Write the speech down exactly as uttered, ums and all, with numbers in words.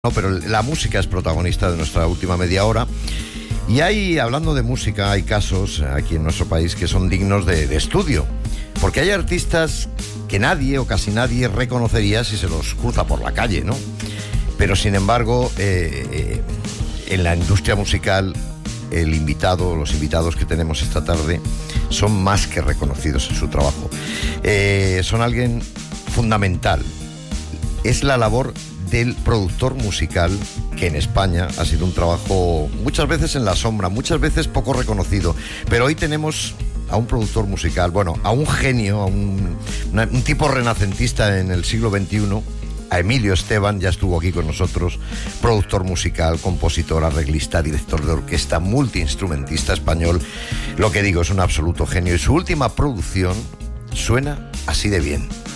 No, pero la música es protagonista de nuestra última media hora. Y hay, hablando de música, hay casos aquí en nuestro país que son dignos de, de estudio. Porque hay artistas que nadie o casi nadie reconocería si se los cruza por la calle, ¿no? Pero sin embargo, eh, eh, en la industria musical, el invitado, los invitados que tenemos esta tarde son más que reconocidos en su trabajo. Eh, son alguien fundamental. Es la labor del productor musical, que en España ha sido un trabajo muchas veces en la sombra, muchas veces poco reconocido, pero hoy tenemos a un productor musical, bueno, a un genio, a un, una, un tipo renacentista en el siglo veintiuno, a Emilio Esteban. Ya estuvo aquí con nosotros, productor musical, compositor, arreglista, director de orquesta, multiinstrumentista español. Lo que digo, es un absoluto genio, y su última producción suena así de bien.